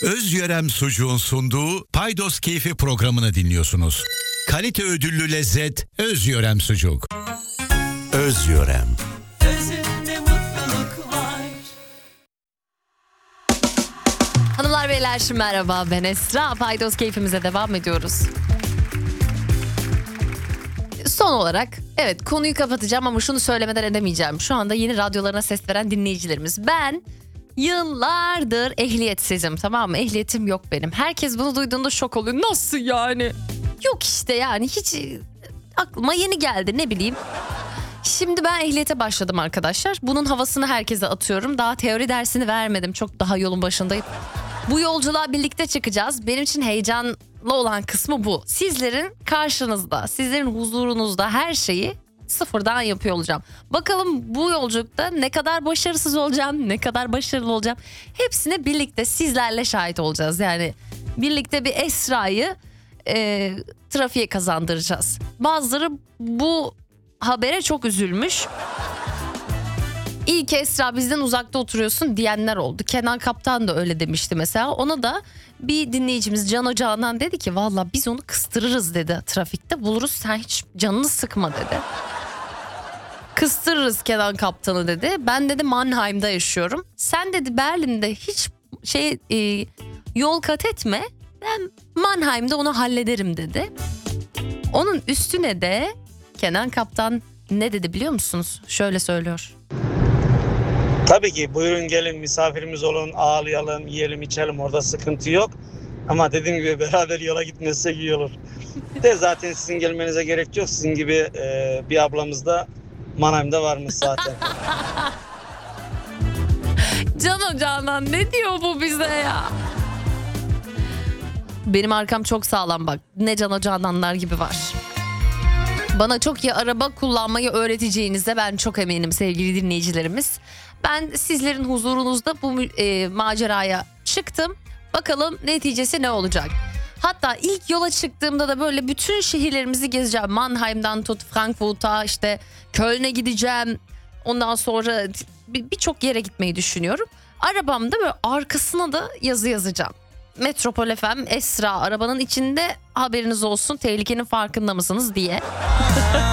Özyörem Sucuğun sunduğu Paydos Keyfi programını dinliyorsunuz. Kalite ödüllü lezzet Özyörem Sucuk. Özyörem. Özünde mutluluk var. Hanımlar beyler merhaba, ben Esra. Paydos Keyfimize devam ediyoruz. Son olarak evet, konuyu kapatacağım ama şunu söylemeden edemeyeceğim. Şu anda yeni radyolarına ses veren dinleyicilerimiz. Ben yıllardır ehliyetsizim, tamam mı? Ehliyetim yok benim. Herkes bunu duyduğunda şok oluyor. Nasıl yani? Yok işte, yani hiç aklıma yeni geldi, ne bileyim. Şimdi ben ehliyete başladım arkadaşlar. Bunun havasını herkese atıyorum. Daha teori dersini vermedim. Çok daha yolun başındayım. Bu yolculuğa birlikte çıkacağız. Benim için heyecanlı olan kısmı bu. Sizlerin karşınızda, sizlerin huzurunuzda her şeyi sıfırdan yapıyor olacağım. Bakalım bu yolculukta ne kadar başarısız olacağım, ne kadar başarılı olacağım. Hepsine birlikte sizlerle şahit olacağız. Yani birlikte bir Esra'yı trafiğe kazandıracağız. Bazıları bu habere çok üzülmüş. İyi ki Esra bizden uzakta oturuyorsun diyenler oldu. Kenan Kaptan da öyle demişti mesela. Ona da bir dinleyicimiz Can Ocağı'ndan dedi ki valla biz onu kıstırırız dedi, trafikte buluruz, sen hiç canını sıkma dedi. Kıstırırız Kenan Kaptan'ı dedi. Ben dedi Mannheim'da yaşıyorum. Sen dedi Berlin'de hiç yol kat etme. Ben Mannheim'da onu hallederim dedi. Onun üstüne de Kenan Kaptan ne dedi biliyor musunuz? Şöyle söylüyor. Tabii ki buyurun gelin misafirimiz olun, ağlayalım, yiyelim içelim, orada sıkıntı yok. Ama dediğim gibi beraber yola gitmezsek iyi olur. De zaten sizin gelmenize gerek yok. Sizin gibi bir ablamız da Mannheim'da varmış zaten. Can Ocağı'ndan ne diyor bu bize ya? Benim arkam çok sağlam bak. Ne Can Ocağı'ndanlar gibi var. Bana çok iyi araba kullanmayı öğreteceğinize ben çok eminim sevgili dinleyicilerimiz. Ben sizlerin huzurunuzda bu maceraya çıktım. Bakalım neticesi ne olacak? Hatta ilk yola çıktığımda da böyle bütün şehirlerimizi gezeceğim. Mannheim'dan tut Frankfurt'a, işte Köln'e gideceğim. Ondan sonra birçok yere gitmeyi düşünüyorum. Arabamda böyle arkasına da yazı yazacağım. Metropol FM Esra arabanın içinde, haberiniz olsun, tehlikenin farkında mısınız diye.